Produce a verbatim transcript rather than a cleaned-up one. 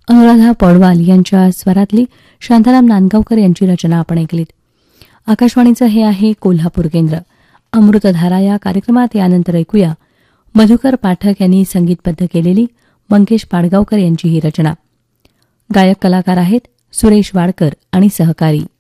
अनुराधा पौडवाल यांच्या स्वरातली शांताराम नांदगावकर यांची रचना आपण ऐकलीत. आकाशवाणीचं हे आहे कोल्हापूर केंद्र. अमृतधारा या कार्यक्रमात यानंतर ऐकूया मधुकर पाठक यांनी संगीतबद्ध केलेली मंगेश पाडगावकर यांची ही रचना. गायक कलाकार आहेत सुरेश वाडकर आणि सहकारी.